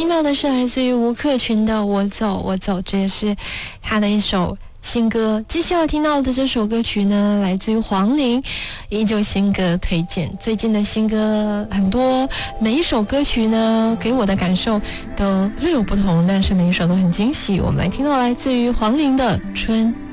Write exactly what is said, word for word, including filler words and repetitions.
听到的是来自于吴克群的《我走我走》，这也是他的一首新歌。接下来听到的这首歌曲呢，来自于黄龄，依旧新歌推荐。最近的新歌很多，每一首歌曲呢给我的感受都略有不同，但是每一首都很惊喜。我们来听到来自于黄龄的《春》。